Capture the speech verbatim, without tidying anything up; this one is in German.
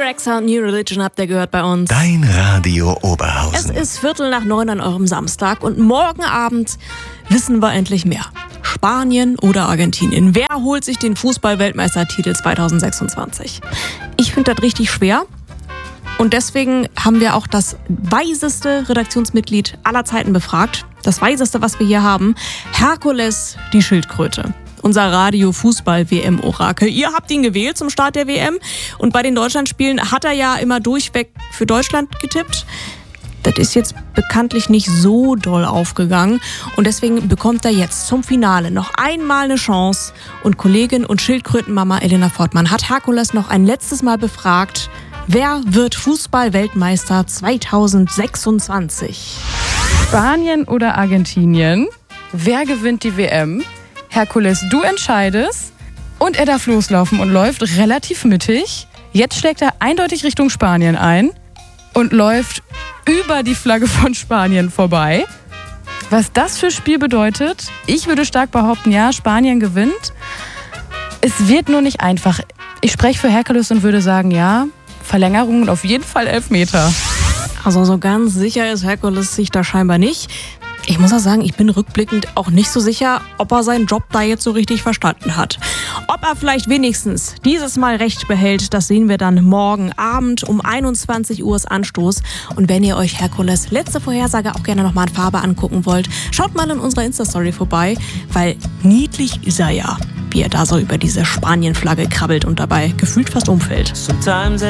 T-Rexa und New Religion habt ihr gehört bei uns. Dein Radio Oberhausen. Es ist Viertel nach neun an eurem Samstag und morgen Abend wissen wir endlich mehr. Spanien oder Argentinien? Wer holt sich den Fußball-Weltmeistertitel zwanzig sechsundzwanzig? Ich finde das richtig schwer. Und deswegen haben wir auch das weiseste Redaktionsmitglied aller Zeiten befragt. Das weiseste, was wir hier haben. Herkules, die Schildkröte. Unser Radio-Fußball-W M-Orakel. Ihr habt ihn gewählt zum Start der W M. Und bei den Deutschlandspielen hat er ja immer durchweg für Deutschland getippt. Das ist jetzt bekanntlich nicht so doll aufgegangen. Und deswegen bekommt er jetzt zum Finale noch einmal eine Chance. Und Kollegin und Schildkrötenmama Elena Fortmann hat Herkules noch ein letztes Mal befragt. Wer wird Fußball-Weltmeister zwanzig sechsundzwanzig? Spanien oder Argentinien? Wer gewinnt die W M? Herkules, du entscheidest. Und er darf loslaufen und läuft relativ mittig. Jetzt schlägt er eindeutig Richtung Spanien ein und läuft über die Flagge von Spanien vorbei. Was das für Spiel bedeutet, ich würde stark behaupten, ja, Spanien gewinnt. Es wird nur nicht einfach. Ich spreche für Herkules und würde sagen, ja, Verlängerung und auf jeden Fall Elfmeter. Also so ganz sicher ist Herkules sich da scheinbar nicht. Ich muss auch sagen, ich bin rückblickend auch nicht so sicher, ob er seinen Job da jetzt so richtig verstanden hat. Ob er vielleicht wenigstens dieses Mal recht behält, das sehen wir dann morgen Abend um einundzwanzig Uhr ist Anstoß. Und wenn ihr euch Herkules letzte Vorhersage auch gerne nochmal in Farbe angucken wollt, schaut mal in unserer Insta-Story vorbei, weil niedlich ist er ja, wie er da so über diese Spanien-Flagge krabbelt und dabei gefühlt fast umfällt. Sometimes